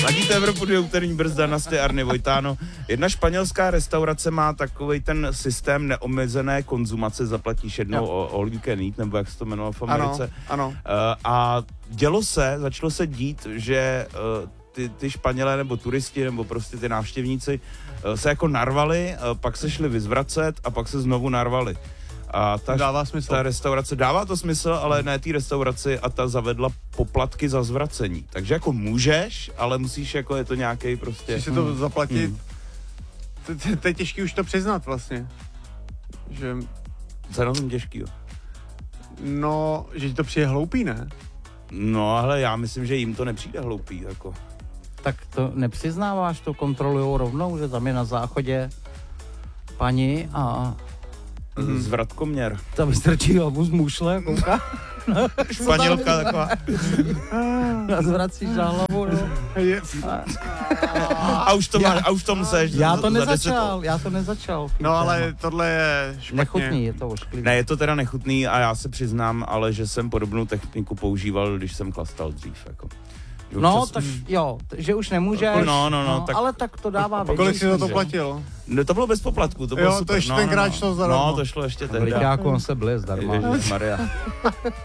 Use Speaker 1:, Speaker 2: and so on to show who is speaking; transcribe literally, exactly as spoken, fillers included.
Speaker 1: Ladíte Evropu dvě úterní brzda na sté Arny Vojtáno. Jedna španělská restaurace má takovej ten systém neomezené konzumace, zaplatíš jednou all you can eat, nebo jak se to jmenovalo v Americe.
Speaker 2: Ano, ano.
Speaker 1: Uh, a dělo se, začalo se dít, že uh, ty, ty Španělé nebo turisti nebo prostě ty návštěvníci uh, se jako narvali, uh, pak se šli vyzvracet a pak se znovu narvali. A ta,
Speaker 2: dává smysl.
Speaker 1: Ta restaurace dává to smysl, ale ne té restauraci a ta zavedla poplatky za zvracení. Takže jako můžeš, ale musíš jako je to nějaký prostě...
Speaker 2: Musíš si to
Speaker 1: hmm.
Speaker 2: zaplatit.
Speaker 1: Hmm.
Speaker 2: To je těžký už to přiznat vlastně. Že...
Speaker 1: Co je na tom těžkýho?
Speaker 2: No, že ti to přijde hloupý, ne?
Speaker 1: No, ale já myslím, že jim to nepřijde hloupý, jako.
Speaker 3: Tak to nepřiznáváš, to kontrolujou rovnou, že tam je na záchodě paní a...
Speaker 1: Mm. Zvratkoměr.
Speaker 3: Ta vystrčí hlavu z mušle, kouká.
Speaker 1: Španělka taková.
Speaker 3: A zvrací za hlavu, no.
Speaker 1: A už to, má, a už to musíš...
Speaker 3: Já to nezačal, já to nezačal.
Speaker 2: No ale tohle je špatně.
Speaker 3: Nechutný, je to ošklivý.
Speaker 1: Ne, je to teda nechutný a já se přiznám, ale že jsem podobnou techniku používal, když jsem chlastal dřív, jako.
Speaker 3: No, čas... tak jo, že už nemůžeš,
Speaker 1: no, no, no,
Speaker 3: no,
Speaker 1: tak...
Speaker 3: ale tak to dává větší.
Speaker 2: Kolik jsi za to platil?
Speaker 1: No, to bylo bez poplatku, to bylo
Speaker 2: jo,
Speaker 1: super.
Speaker 2: to ještě
Speaker 1: no,
Speaker 2: tenkrát
Speaker 1: no,
Speaker 2: šlo za
Speaker 1: no, to šlo ještě tehdy.
Speaker 3: Bliťáku on se bles darma.
Speaker 1: Ježišmarja.